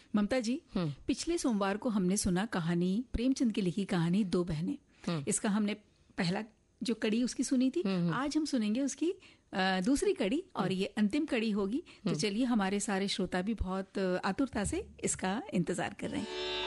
ममता जी, पिछले सोमवार को हमने सुना कहानी, प्रेमचंद की लिखी कहानी दो बहनें। इसका हमने पहला जो कड़ी उसकी सुनी थी। आज हम सुनेंगे उसकी दूसरी कड़ी और ये अंतिम कड़ी होगी। तो चलिए, हमारे सारे श्रोता भी बहुत आतुरता से इसका इंतजार कर रहे हैं।